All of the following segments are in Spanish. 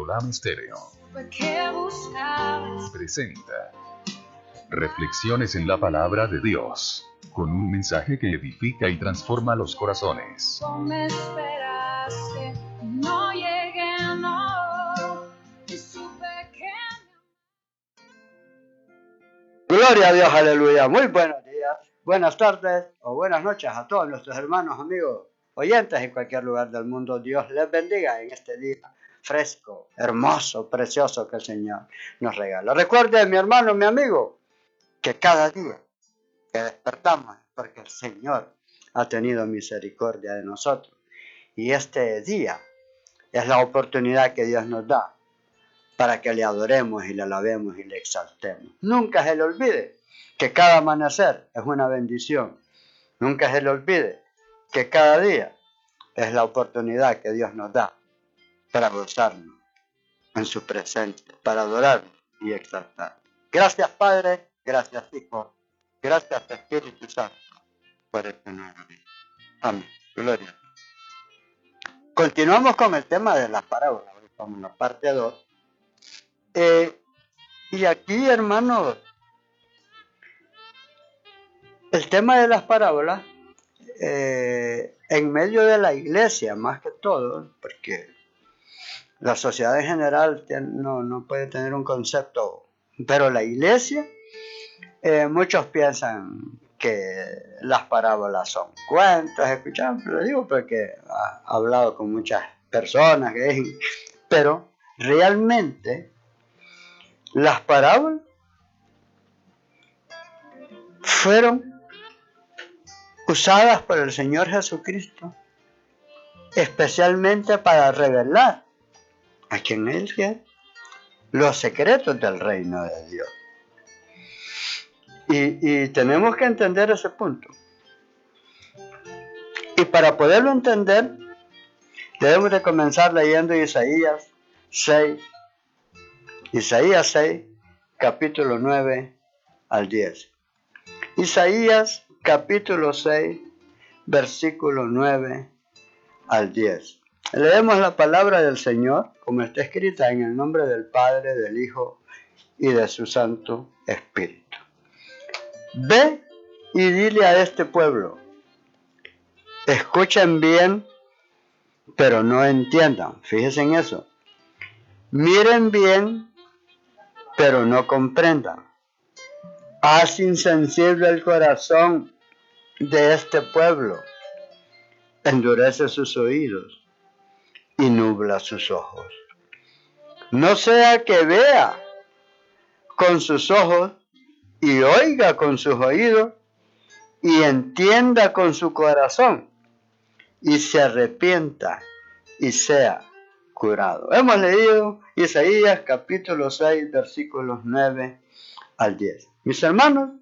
Olam Estéreo presenta Reflexiones en la Palabra de Dios, con un mensaje que edifica y transforma los corazones. Me esperaste, no llegué, no, y supe que... Gloria a Dios, aleluya. Muy buenos días, buenas tardes o buenas noches a todos nuestros hermanos, amigos, oyentes en cualquier lugar del mundo. Dios les bendiga en este día fresco, hermoso, precioso que el Señor nos regala. Recuerde, mi hermano, mi amigo, que cada día que despertamos es porque el Señor ha tenido misericordia de nosotros. Y este día es la oportunidad que Dios nos da para que le adoremos y le alabemos y le exaltemos. Nunca se le olvide que cada amanecer es una bendición. Nunca se le olvide que cada día es la oportunidad que Dios nos da para gozarnos en su presencia, para adorar y exaltar. Gracias, Padre, gracias, Hijo, gracias, Espíritu Santo, por este nuevo día. Amén. Gloria. Continuamos con el tema de las parábolas. Hoy estamos en la parte 2. Y aquí, hermanos, el tema de las parábolas, en medio de la iglesia, más que todo, porque la sociedad en general no puede tener un concepto, pero la iglesia, muchos piensan que las parábolas son cuentos, escuchamos, lo digo porque he hablado con muchas personas, pero realmente las parábolas fueron usadas por el Señor Jesucristo especialmente para revelar a quien Él quiere los secretos del reino de Dios. Y tenemos que entender ese punto. Y para poderlo entender, debemos de comenzar leyendo Isaías 6, capítulo 9 al 10. Isaías capítulo 6, versículo 9 al 10. Leemos la palabra del Señor como está escrita en el nombre del Padre, del Hijo y de su Santo Espíritu. Ve y dile a este pueblo, escuchen bien, pero no entiendan. Fíjense en eso. Miren bien, pero no comprendan. Haz insensible el corazón de este pueblo. Endurece sus oídos y nubla sus ojos. No sea que vea con sus ojos y oiga con sus oídos y entienda con su corazón y se arrepienta y sea curado. Hemos leído Isaías capítulo 6 versículos 9 al 10. Mis hermanos,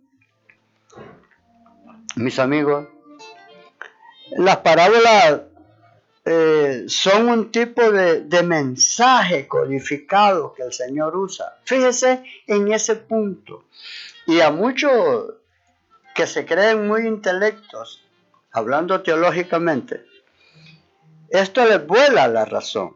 mis amigos, las parábolas son un tipo de mensaje codificado que el Señor usa. Fíjese en ese punto. Y a muchos que se creen muy intelectos, hablando teológicamente, esto les vuela la razón.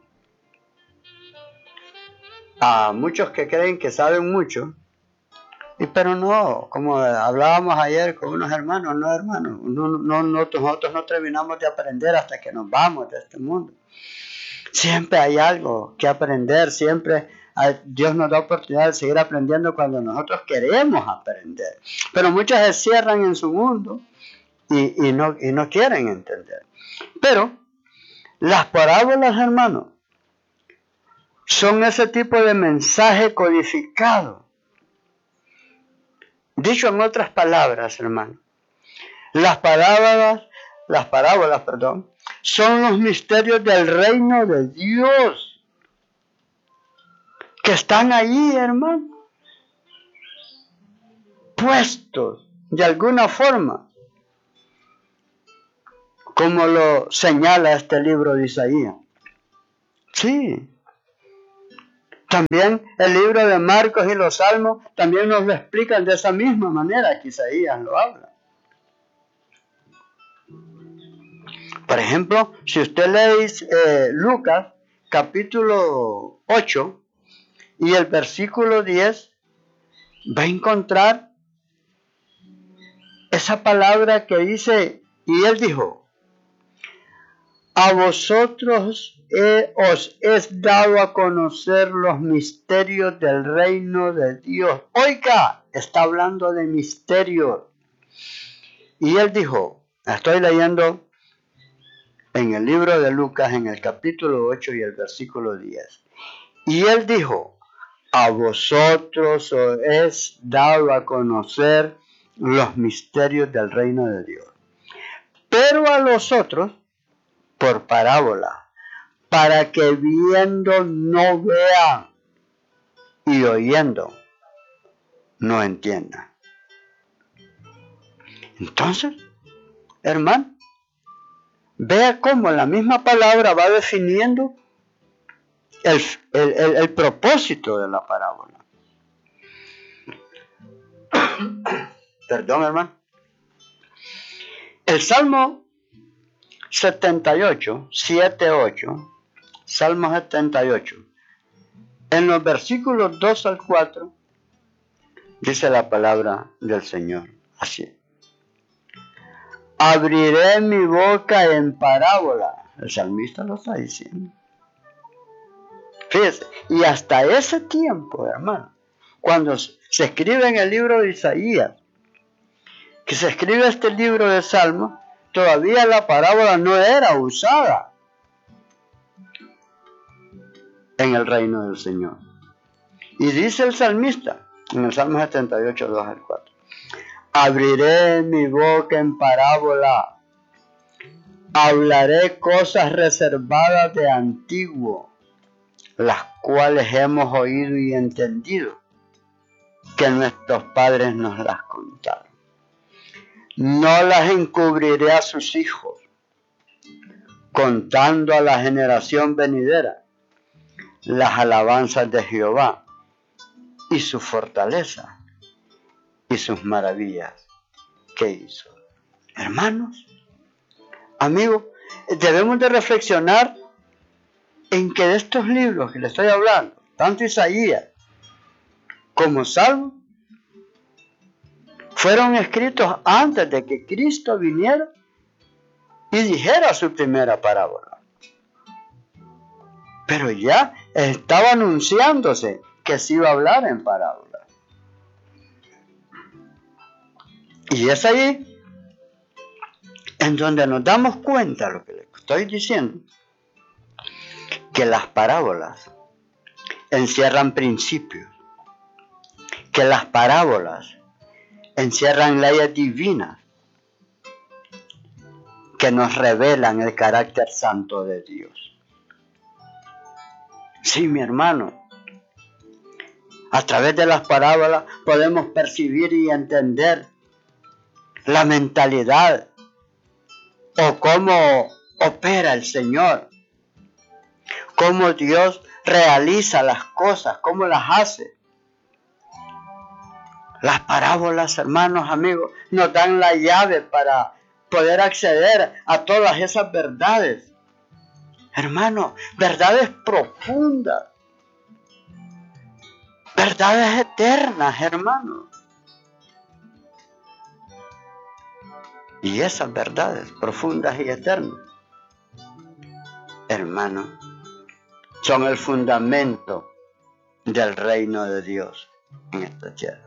A muchos que creen que saben mucho, pero no, como hablábamos ayer con unos hermanos, nosotros no terminamos de aprender hasta que nos vamos de este mundo. Siempre hay algo que aprender, siempre Dios nos da oportunidad de seguir aprendiendo cuando nosotros queremos aprender. Pero muchos se cierran en su mundo y no quieren entender. Pero las parábolas, hermanos, son ese tipo de mensaje codificado. Dicho en otras palabras, hermano, las parábolas, son los misterios del reino de Dios que están ahí, hermano, puestos de alguna forma, como lo señala este libro de Isaías. Sí. También el libro de Marcos y los Salmos también nos lo explican de esa misma manera que Isaías lo habla. Por ejemplo, si usted lee Lucas capítulo 8 y el versículo 10, va a encontrar esa palabra que dice, y él dijo, a vosotros os es dado a conocer los misterios del reino de Dios. Oiga, está hablando de misterios. Y él dijo, estoy leyendo en el libro de Lucas, en el capítulo 8 y el versículo 10. Y él dijo, a vosotros os es dado a conocer los misterios del reino de Dios. Pero a los otros, por parábola, para que viendo no vean y oyendo no entiendan. Entonces, hermano, vea cómo la misma palabra va definiendo el propósito de la parábola. Perdón, hermano. El Salmo 78, 7-8, Salmo 78, en los versículos 2 al 4, dice la palabra del Señor así. Abriré mi boca en parábola. El salmista lo está diciendo. Fíjese, y hasta ese tiempo, hermano, cuando se escribe en el libro de Isaías, que se escribe este libro de Salmos, todavía la parábola no era usada en el reino del Señor. Y dice el salmista, en el Salmo 78, 2 al 4, abriré mi boca en parábola, hablaré cosas reservadas de antiguo, las cuales hemos oído y entendido, que nuestros padres nos las contaron. No las encubriré a sus hijos, contando a la generación venidera las alabanzas de Jehová y su fortaleza y sus maravillas que hizo. Hermanos, amigos, debemos de reflexionar en que de estos libros que le estoy hablando, tanto Isaías como Salmos, fueron escritos antes de que Cristo viniera y dijera su primera parábola. Pero ya estaba anunciándose que se iba a hablar en parábola. Y es ahí en donde nos damos cuenta de lo que les estoy diciendo, que las parábolas encierran principios, que las parábolas encierran leyes divinas que nos revelan el carácter santo de Dios. Sí, mi hermano, a través de las parábolas podemos percibir y entender la mentalidad o cómo opera el Señor, cómo Dios realiza las cosas, cómo las hace. Las parábolas, hermanos, amigos, nos dan la llave para poder acceder a todas esas verdades. Hermanos, verdades profundas, verdades eternas, hermanos. Y esas verdades profundas y eternas, hermanos, son el fundamento del reino de Dios en esta tierra.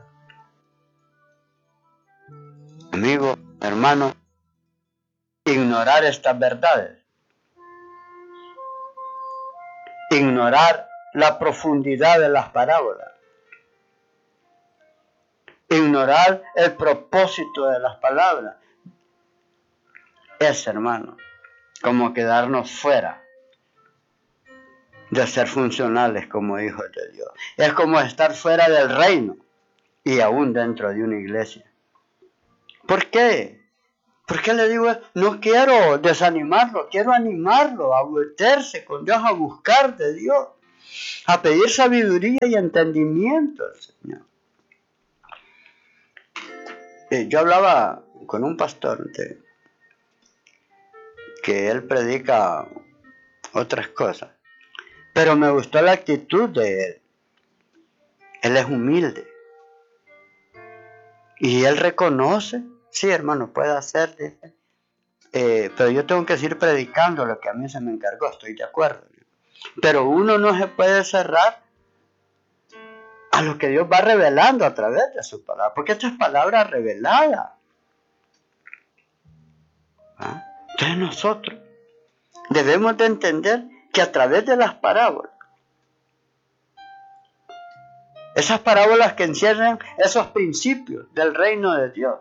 Amigo, hermano, ignorar estas verdades, ignorar la profundidad de las parábolas, ignorar el propósito de las palabras, es, hermano, como quedarnos fuera de ser funcionales como hijos de Dios. Es como estar fuera del reino y aún dentro de una iglesia. ¿Por qué? ¿Por qué le digo? No quiero desanimarlo, quiero animarlo a meterse con Dios, a buscar de Dios, a pedir sabiduría y entendimiento al Señor. Yo hablaba con un pastor que él predica otras cosas, Pero me gustó la actitud de él. Él es humilde. Y él reconoce, sí, hermano, puede hacer, dice. Pero yo tengo que seguir predicando lo que a mí se me encargó, estoy de acuerdo. Pero uno no se puede cerrar a lo que Dios va revelando a través de su palabra, porque esta es palabra revelada. ¿Ah? Entonces nosotros debemos de entender que a través de las parábolas, esas parábolas que encierran esos principios del reino de Dios,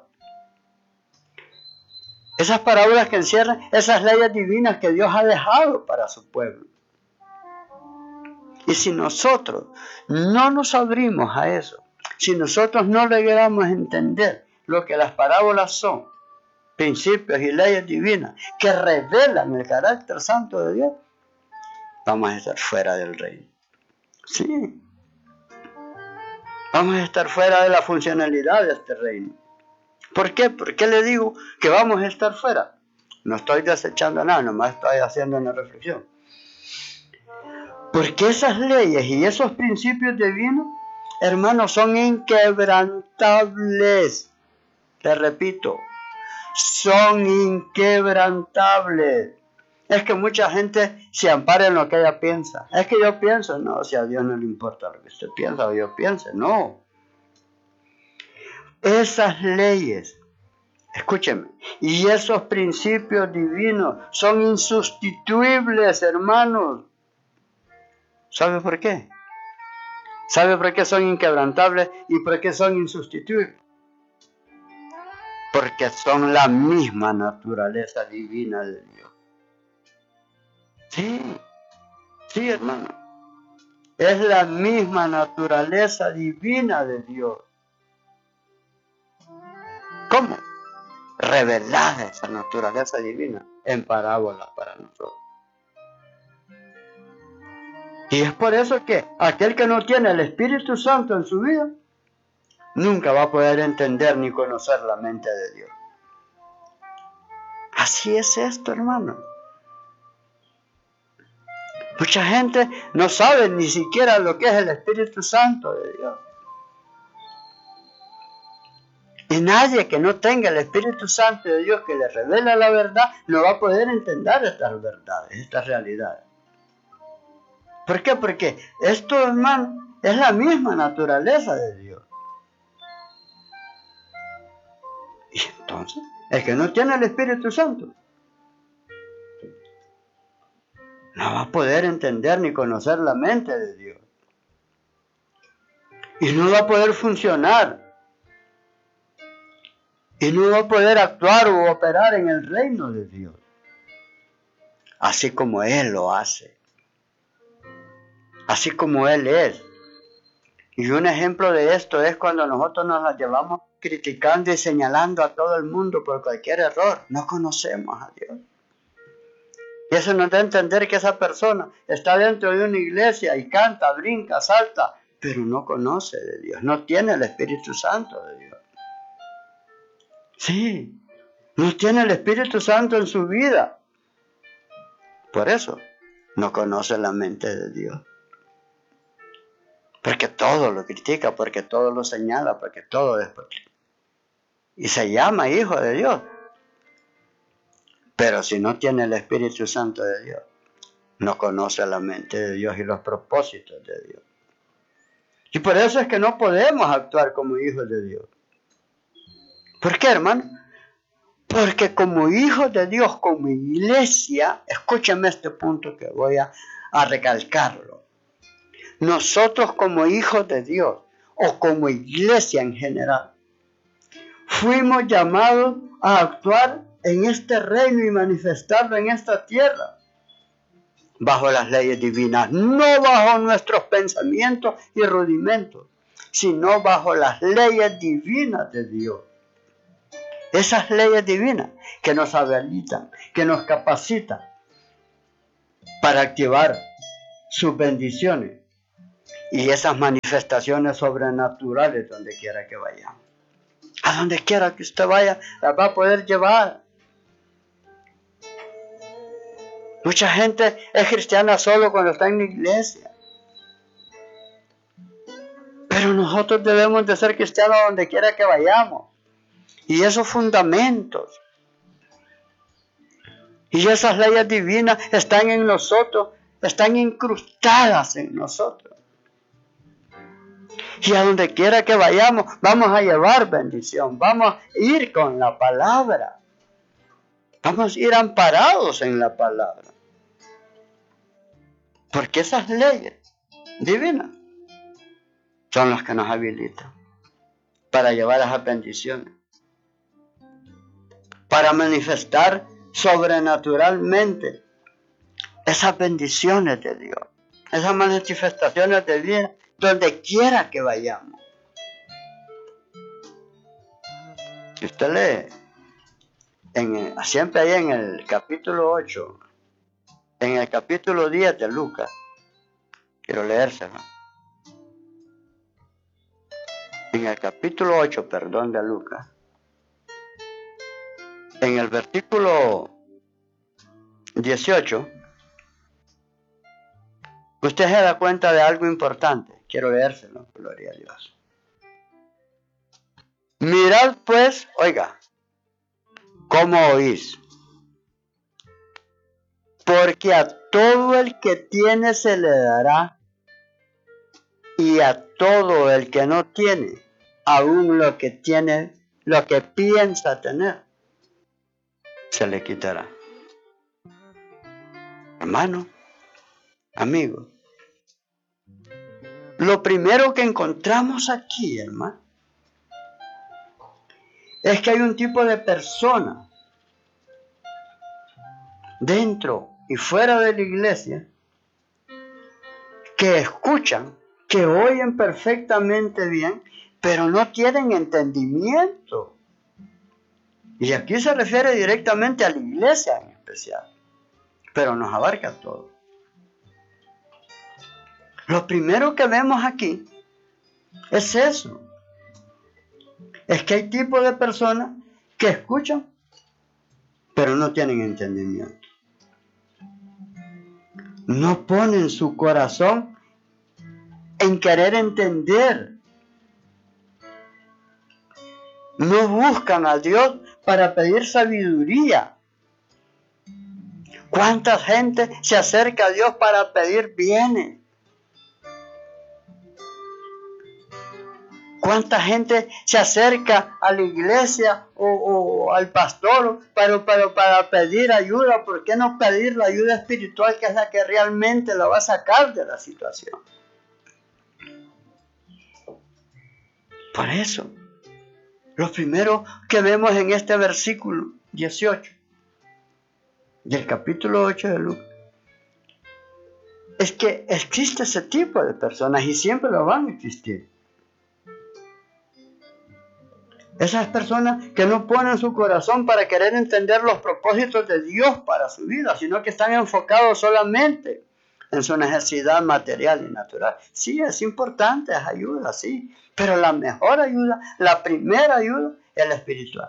esas parábolas que encierran esas leyes divinas que Dios ha dejado para su pueblo. Y si nosotros no nos abrimos a eso, si nosotros no logramos entender lo que las parábolas son, principios y leyes divinas que revelan el carácter santo de Dios, vamos a estar fuera del reino. Sí. Vamos a estar fuera de la funcionalidad de este reino. ¿Por qué? ¿Por qué le digo que vamos a estar fuera? No estoy desechando nada, nomás estoy haciendo una reflexión. Porque esas leyes y esos principios divinos, hermanos, son inquebrantables. Te repito, son inquebrantables. Es que mucha gente se ampara en lo que ella piensa. Es que yo pienso, no, si a Dios no le importa lo que usted piensa o yo piense, no. Esas leyes, escúcheme, y esos principios divinos son insustituibles, hermanos. ¿Sabe por qué? ¿Sabe por qué son inquebrantables y por qué son insustituibles? Porque son la misma naturaleza divina de Dios. Sí, hermano. Es la misma naturaleza divina de Dios. ¿Cómo? Revelada esa naturaleza divina en parábolas para nosotros. Y es por eso que aquel que no tiene el Espíritu Santo en su vida, nunca va a poder entender ni conocer la mente de Dios. Así es esto, hermano. Mucha gente no sabe ni siquiera lo que es el Espíritu Santo de Dios. Y nadie que no tenga el Espíritu Santo de Dios que le revela la verdad, no va a poder entender estas verdades, estas realidades. ¿Por qué? Porque esto, hermano, es la misma naturaleza de Dios. Y entonces, el que no tiene el Espíritu Santo no va a poder entender ni conocer la mente de Dios. Y no va a poder funcionar. Y no va a poder actuar o operar en el reino de Dios. Así como Él lo hace. Así como Él es. Y un ejemplo de esto es cuando nosotros nos la llevamos criticando y señalando a todo el mundo por cualquier error. No conocemos a Dios. Y eso nos da a entender que esa persona está dentro de una iglesia y canta, brinca, salta, pero no conoce de Dios, no tiene el Espíritu Santo de Dios. Sí, no tiene el Espíritu Santo en su vida. Por eso no conoce la mente de Dios. Porque todo lo critica, porque todo lo señala, porque todo después. Y se llama hijo de Dios. Pero si no tiene el Espíritu Santo de Dios, no conoce la mente de Dios y los propósitos de Dios. Y por eso es que no podemos actuar como hijos de Dios. ¿Por qué, hermano? Porque como hijos de Dios, como iglesia, escúchame este punto que voy a recalcarlo. Nosotros como hijos de Dios, o como iglesia en general, fuimos llamados a actuar en este reino y manifestarlo en esta tierra, bajo las leyes divinas, no bajo nuestros pensamientos y rudimentos, sino bajo las leyes divinas de Dios. Esas leyes divinas que nos habilitan, que nos capacitan para activar sus bendiciones y esas manifestaciones sobrenaturales donde quiera que vayamos. A donde quiera que usted vaya, las va a poder llevar. Mucha gente es cristiana solo cuando está en la iglesia. Pero nosotros debemos de ser cristianos donde quiera que vayamos. Y esos fundamentos y esas leyes divinas están en nosotros, están incrustadas en nosotros. Y a donde quiera que vayamos, vamos a llevar bendición, vamos a ir con la palabra. Vamos a ir amparados en la palabra. Porque esas leyes divinas son las que nos habilitan para llevar esas bendiciones. Para manifestar sobrenaturalmente esas bendiciones de Dios. Esas manifestaciones de vida donde quiera que vayamos. Si usted lee siempre ahí en el capítulo 8, en el capítulo 10 de Lucas, quiero leérselo. En el capítulo 8, de Lucas, en el versículo 18, usted se da cuenta de algo importante. Quiero leérselo, gloria a Dios. Mirad pues, oiga, cómo oís. Porque a todo el que tiene se le dará, y a todo el que no tiene, aún lo que tiene, lo que piensa tener, se le quitará. Hermano, amigo, lo primero que encontramos aquí, hermano, es que hay un tipo de persona dentro y fuera de la iglesia que escuchan, que oyen perfectamente bien, pero no tienen entendimiento. Y aquí se refiere directamente a la iglesia en especial, pero nos abarca todo. Lo primero que vemos aquí es eso. Es que hay tipos de personas que escuchan, pero no tienen entendimiento. No ponen su corazón en querer entender. No buscan a Dios para pedir sabiduría. ¿Cuánta gente se acerca a Dios para pedir bienes? ¿Cuánta gente se acerca a la iglesia o al pastor para pedir ayuda? ¿Por qué no pedir la ayuda espiritual, que es la que realmente la va a sacar de la situación? Por eso, lo primero que vemos en este versículo 18 del capítulo 8 de Lucas es que existe ese tipo de personas y siempre lo van a existir. Esas personas que no ponen su corazón para querer entender los propósitos de Dios para su vida, sino que están enfocados solamente en su necesidad material y natural. Sí, es importante, es ayuda, sí, pero la mejor ayuda, la primera ayuda, es la espiritual.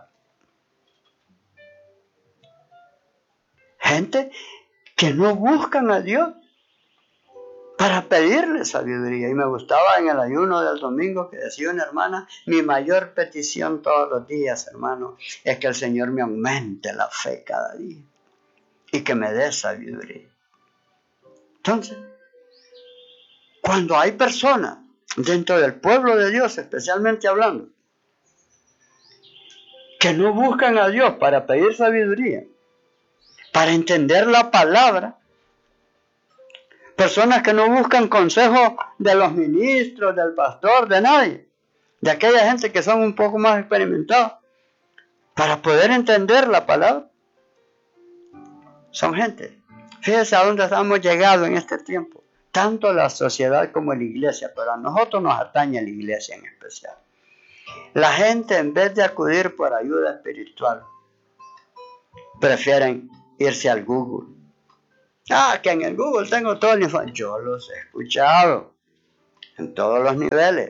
Gente que no buscan a Dios para pedirle sabiduría. Y me gustaba en el ayuno del domingo que decía una hermana: mi mayor petición todos los días, hermano, es que el Señor me aumente la fe cada día y que me dé sabiduría. Entonces, cuando hay personas dentro del pueblo de Dios, especialmente hablando, que no buscan a Dios para pedir sabiduría, para entender la palabra, personas que no buscan consejo de los ministros, del pastor, de nadie, de aquella gente que son un poco más experimentados, para poder entender la palabra, son gente. Fíjense a dónde hemos llegado en este tiempo, tanto la sociedad como la iglesia, pero a nosotros nos atañe la iglesia en especial. La gente, en vez de acudir por ayuda espiritual, prefieren irse al Google. Que en el Google tengo todo el información. Yo los he escuchado en todos los niveles.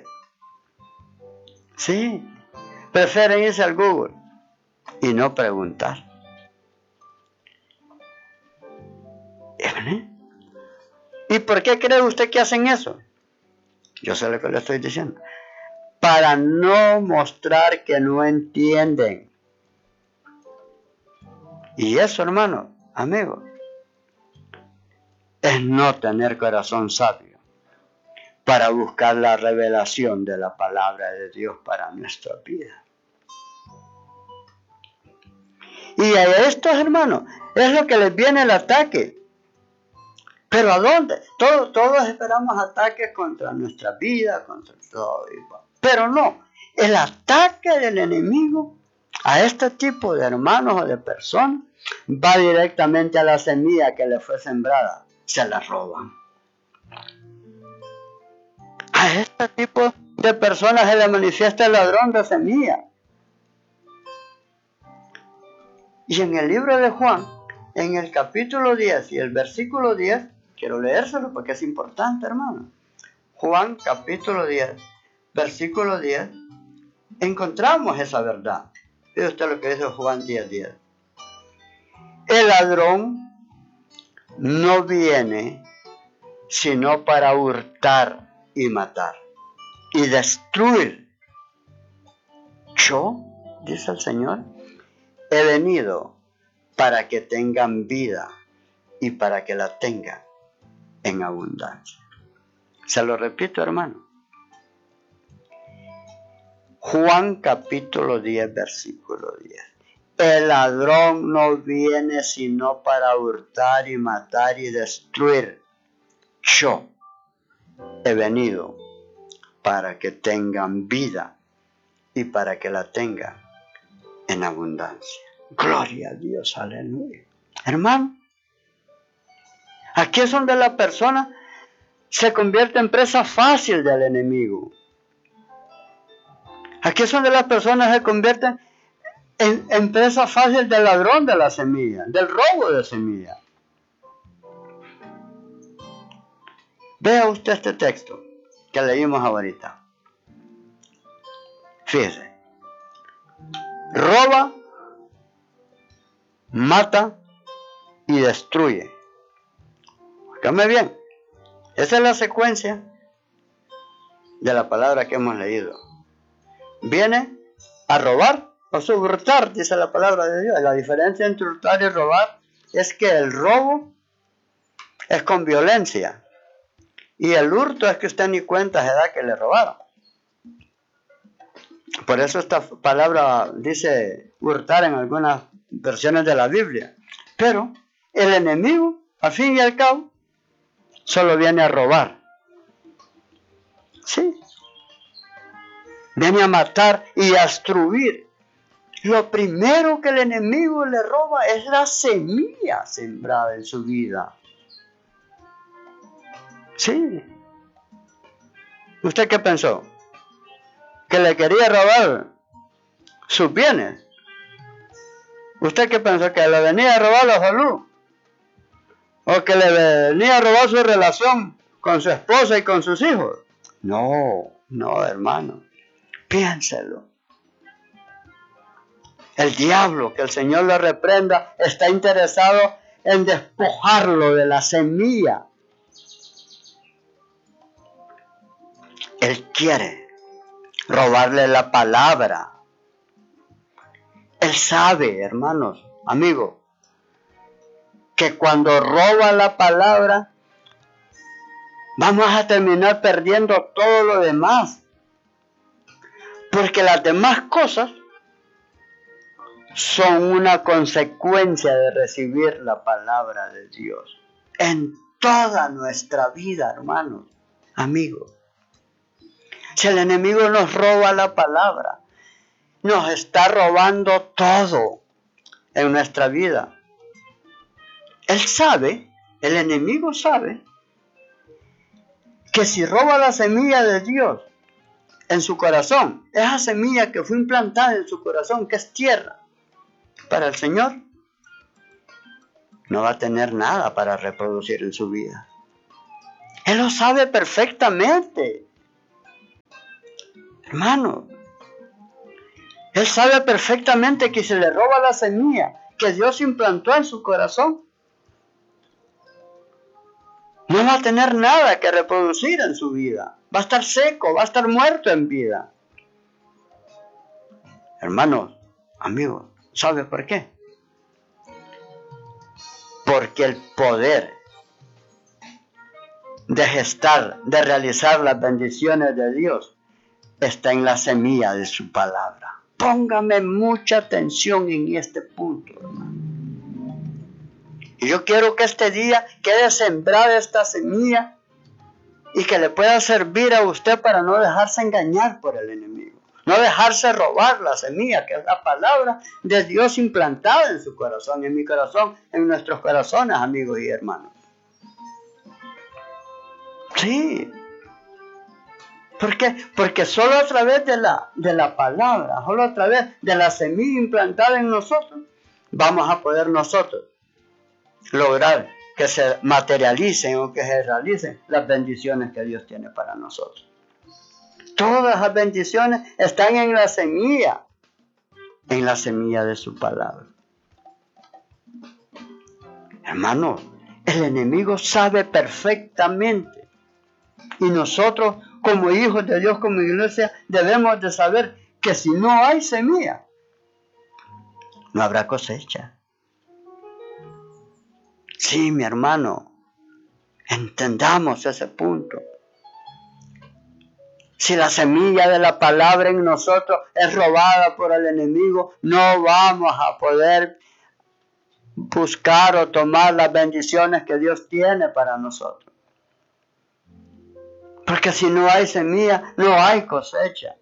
Sí, prefieren irse al Google y no preguntar. ¿Y por qué cree usted que hacen eso? Yo sé lo que le estoy diciendo. Para no mostrar que no entienden. Y eso, hermano, amigo, es no tener corazón sabio para buscar la revelación de la palabra de Dios para nuestra vida. Y a estos hermanos es lo que les viene el ataque. ¿Pero a dónde? Todos esperamos ataques contra nuestra vida, contra todo. Pero no, el ataque del enemigo a este tipo de hermanos o de personas va directamente a la semilla que le fue sembrada. Se la roban. A este tipo de personas se le manifiesta el ladrón de semilla. Y en el libro de Juan, en el capítulo 10 y el versículo 10, quiero leérselo porque es importante, hermano. Juan capítulo 10, versículo 10, encontramos esa verdad. Ve usted lo que dice Juan 10, 10. El ladrón no viene sino para hurtar y matar y destruir. Yo, dice el Señor, he venido para que tengan vida y para que la tengan en abundancia. Se lo repito, hermano. Juan capítulo 10, versículo 10. El ladrón no viene sino para hurtar y matar y destruir. Yo he venido para que tengan vida y para que la tengan en abundancia. Gloria a Dios, aleluya. Hermano, aquí es donde la persona se convierte en presa fácil del enemigo. Aquí es donde las personas se convierten en presa fácil del ladrón de la semilla, del robo de semilla. Vea usted este texto que leímos ahorita. Fíjese. Roba, mata y destruye. Óigame bien. Esa es la secuencia de la palabra que hemos leído. Viene a robar o hurtar, dice la palabra de Dios. La diferencia entre hurtar y robar es que el robo es con violencia y el hurto es que usted ni cuenta se da que le robaron. Por eso esta palabra dice hurtar en algunas versiones de la Biblia. Pero el enemigo, al fin y al cabo, solo viene a robar. Sí. Viene a matar y a destruir. Lo primero que el enemigo le roba es la semilla sembrada en su vida. Sí. ¿Usted qué pensó? ¿Que le quería robar sus bienes? ¿Usted qué pensó? ¿Que le venía a robar la salud? ¿O que le venía a robar su relación con su esposa y con sus hijos? No, hermano. Piénselo. El diablo, que el Señor lo reprenda, está interesado en despojarlo de la semilla. Él quiere robarle la palabra. Él sabe, hermanos, amigos, que cuando roba la palabra, vamos a terminar perdiendo todo lo demás. Porque las demás cosas son una consecuencia de recibir la palabra de Dios. En toda nuestra vida, hermanos, amigos. Si el enemigo nos roba la palabra, nos está robando todo en nuestra vida. Él sabe, el enemigo sabe, que si roba la semilla de Dios en su corazón, esa semilla que fue implantada en su corazón, que es tierra, para el Señor, no va a tener nada para reproducir en su vida. Él lo sabe perfectamente. Hermano, Él sabe perfectamente que si le roba la semilla que Dios implantó en su corazón, no va a tener nada que reproducir en su vida. Va a estar seco, va a estar muerto en vida. Hermanos, amigos, ¿sabe por qué? Porque el poder de gestar, de realizar las bendiciones de Dios está en la semilla de su palabra. Póngame mucha atención en este punto, hermano. Y yo quiero que este día quede sembrada esta semilla y que le pueda servir a usted para no dejarse engañar por el enemigo. No dejarse robar la semilla, que es la palabra de Dios implantada en su corazón, en mi corazón, en nuestros corazones, amigos y hermanos. Sí. ¿Por qué? Porque solo a través de la palabra, solo a través de la semilla implantada en nosotros, vamos a poder nosotros lograr que se materialicen o que se realicen las bendiciones que Dios tiene para nosotros. Todas las bendiciones están en la semilla de su palabra. Hermano, el enemigo sabe perfectamente, y nosotros como hijos de Dios, como iglesia, debemos de saber que si no hay semilla, no habrá cosecha. Sí, mi hermano, entendamos ese punto. Si la semilla de la palabra en nosotros es robada por el enemigo, no vamos a poder buscar o tomar las bendiciones que Dios tiene para nosotros. Porque si no hay semilla, no hay cosecha.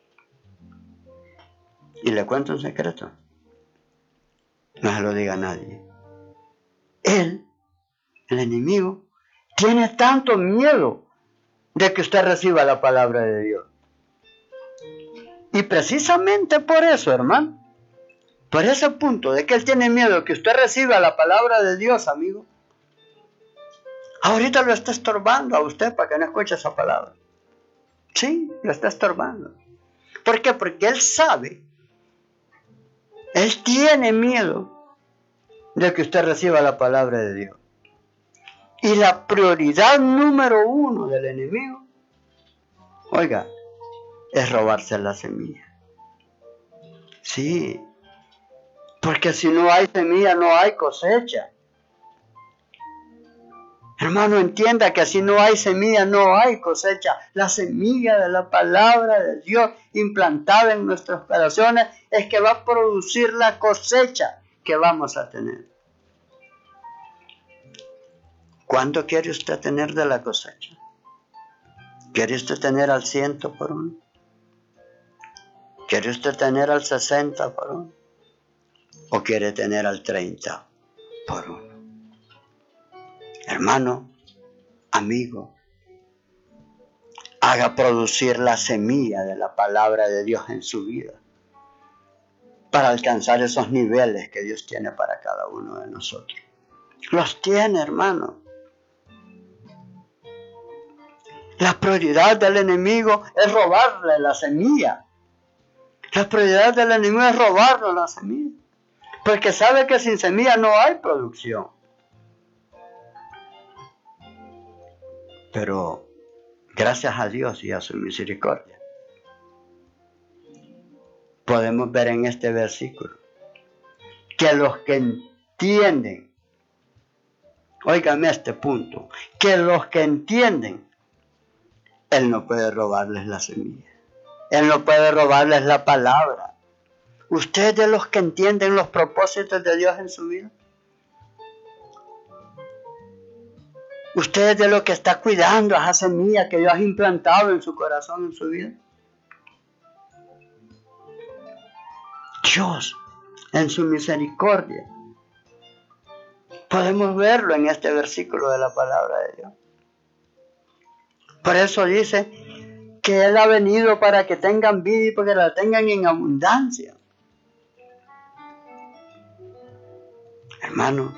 Y le cuento un secreto. No se lo diga a nadie. Él, el enemigo, tiene tanto miedo de que usted reciba la palabra de Dios. Y precisamente por eso, hermano, por ese punto de que él tiene miedo de que usted reciba la palabra de Dios, amigo, ahorita lo está estorbando a usted para que no escuche esa palabra. Sí, lo está estorbando. ¿Por qué? Porque él sabe, él tiene miedo de que usted reciba la palabra de Dios. Y la prioridad número 1 del enemigo, oiga, es robarse la semilla. Sí, porque si no hay semilla, no hay cosecha. Hermano, entienda que si no hay semilla, no hay cosecha. La semilla de la palabra de Dios implantada en nuestros corazones es que va a producir la cosecha que vamos a tener. ¿Cuánto quiere usted tener de la cosecha? ¿Quiere usted tener al 100 por 1? ¿Quiere usted tener al 60 por 1? ¿O quiere tener al 30 por 1? Hermano, amigo, haga producir la semilla de la palabra de Dios en su vida para alcanzar esos niveles que Dios tiene para cada uno de nosotros. Los tiene, hermano. La prioridad del enemigo es robarle la semilla. La prioridad del enemigo es robarle la semilla. Porque sabe que sin semilla no hay producción. Pero gracias a Dios y a su misericordia, podemos ver en este versículo que los que entienden, óigame este punto, que los que entienden, Él no puede robarles la semilla. Él no puede robarles la palabra. ¿Usted es de los que entienden los propósitos de Dios en su vida? ¿Usted es de los que está cuidando esa semilla que Dios ha implantado en su corazón, en su vida? Dios, en su misericordia, podemos verlo en este versículo de la palabra de Dios. Por eso dice que Él ha venido para que tengan vida y para que la tengan en abundancia. Hermano,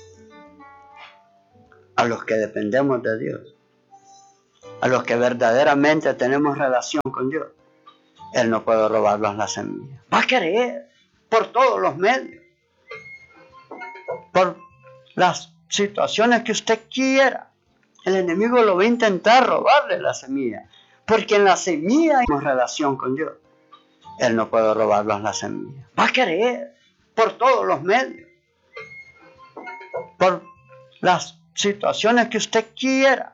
a los que dependemos de Dios, a los que verdaderamente tenemos relación con Dios, Él no puede robarnos la semilla. Va a querer por todos los medios, por las situaciones que usted quiera. el enemigo lo va a intentar robarle la semilla, porque en la semilla hay relación con Dios. Él no puede robarnos la semilla. Va a querer por todos los medios, por las situaciones que usted quiera,